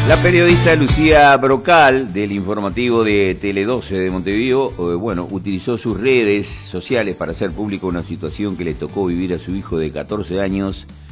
La periodista Lucía Brocal, del informativo de Tele12 de Montevideo, utilizó sus redes sociales para hacer público una situación que le tocó vivir a su hijo de 14 años